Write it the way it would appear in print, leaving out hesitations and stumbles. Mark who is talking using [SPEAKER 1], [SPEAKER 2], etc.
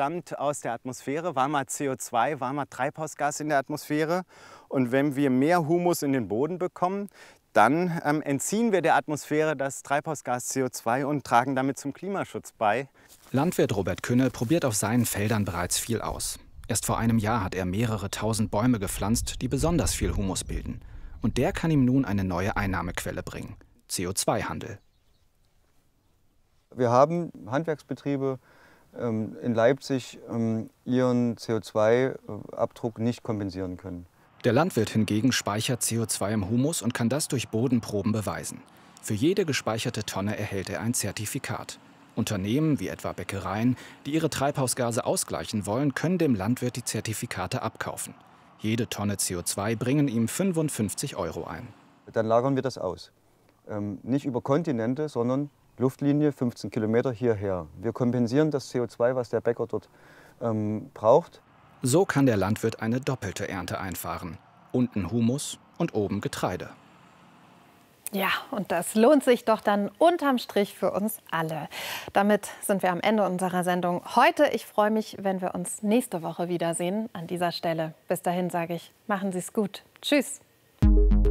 [SPEAKER 1] stammt aus der Atmosphäre, war mal CO2, war mal Treibhausgas in der Atmosphäre. Und wenn wir mehr Humus in den Boden bekommen, dann entziehen wir der Atmosphäre das Treibhausgas CO2 und tragen damit zum Klimaschutz bei.
[SPEAKER 2] Landwirt Robert Künne probiert auf seinen Feldern bereits viel aus. Erst vor einem Jahr hat er mehrere tausend Bäume gepflanzt, die besonders viel Humus bilden. Und der kann ihm nun eine neue Einnahmequelle bringen: CO2-Handel.
[SPEAKER 3] Wir haben Handwerksbetriebe in Leipzig ihren CO2-Abdruck nicht kompensieren können.
[SPEAKER 2] Der Landwirt hingegen speichert CO2 im Humus und kann das durch Bodenproben beweisen. Für jede gespeicherte Tonne erhält er ein Zertifikat. Unternehmen wie etwa Bäckereien, die ihre Treibhausgase ausgleichen wollen, können dem Landwirt die Zertifikate abkaufen. Jede Tonne CO2 bringen ihm 55 € ein.
[SPEAKER 3] Dann lagern wir das aus. Nicht über Kontinente, sondern Luftlinie 15 Kilometer hierher. Wir kompensieren das CO2, was der Bäcker dort braucht.
[SPEAKER 2] So kann der Landwirt eine doppelte Ernte einfahren. Unten Humus und oben Getreide.
[SPEAKER 4] Ja, und das lohnt sich doch dann unterm Strich für uns alle. Damit sind wir am Ende unserer Sendung heute. Ich freue mich, wenn wir uns nächste Woche wiedersehen an dieser Stelle. Bis dahin sage ich, machen Sie es gut. Tschüss.